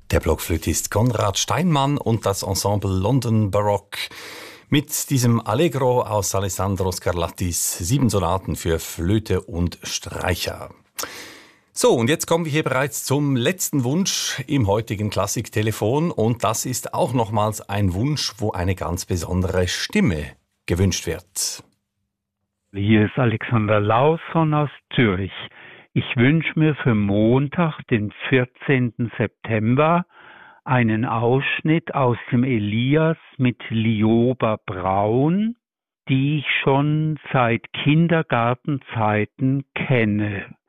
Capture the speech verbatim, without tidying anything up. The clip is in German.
Der Blockflötist Konrad Steinmann und das Ensemble London Baroque mit diesem Allegro aus Alessandro Scarlattis sieben Sonaten für Flöte und Streicher. So, und jetzt kommen wir hier bereits zum letzten Wunsch im heutigen Klassiktelefon, und das ist auch nochmals ein Wunsch, wo eine ganz besondere Stimme gewünscht wird. Hier ist Alexander Lausson aus Zürich. Ich wünsche mir für Montag, den vierzehnten September, einen Ausschnitt aus dem Elias mit Lioba Braun, die ich schon seit Kindergartenzeiten kenne.